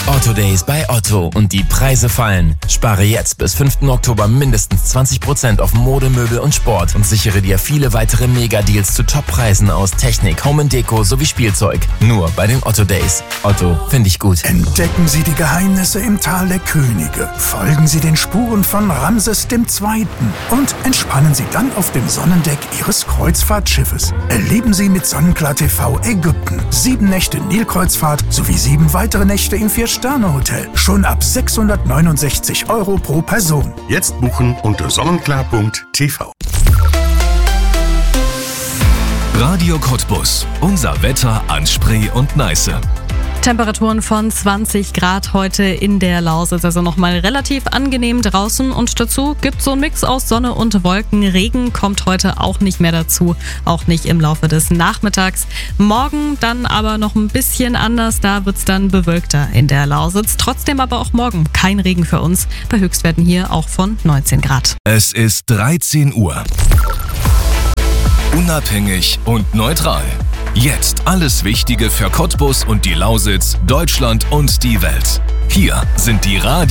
Otto Days bei Otto und die Preise fallen. Spare jetzt bis 5. Oktober mindestens 20% auf Mode, Möbel und Sport und sichere dir viele weitere Mega-Deals zu Top-Preisen aus Technik, Home & Deko sowie Spielzeug. Nur bei den Otto Days. Otto, finde ich gut. Entdecken Sie die Geheimnisse im Tal der Könige. Folgen Sie den Spuren von Ramses II. Und entspannen Sie dann auf dem Sonnendeck Ihres Kreuzfahrtschiffes. Erleben Sie mit Sonnenklar TV Ägypten 7 Nächte Nilkreuzfahrt sowie 7 weitere Nächte im 4-Sterne-Hotel. Schon ab 669 € pro Person. Jetzt buchen unter sonnenklar.tv. Radio Cottbus. Unser Wetter an Spree und Neiße. Temperaturen von 20 Grad heute in der Lausitz, also nochmal relativ angenehm draußen und dazu gibt es so einen Mix aus Sonne und Wolken. Regen kommt heute auch nicht mehr dazu, auch nicht im Laufe des Nachmittags. Morgen dann aber noch ein bisschen anders, da wird es dann bewölkter in der Lausitz. Trotzdem aber auch morgen kein Regen für uns, bei Höchstwerten hier auch von 19 Grad. Es ist 13 Uhr. Unabhängig und neutral. Jetzt alles Wichtige für Cottbus und die Lausitz, Deutschland und die Welt. Hier sind die